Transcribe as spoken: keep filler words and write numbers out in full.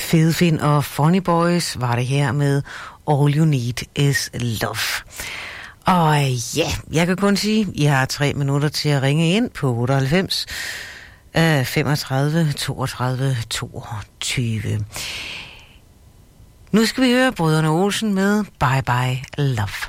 Fedfin og Funny Boys var det her med All You Need Is Love. Og ja, jeg kan kun sige, I har tre minutter til at ringe ind på otteoghalvfems femogtredive toogtredive toogtyve. Nu skal vi høre Brødrene Olsen med Bye Bye Love.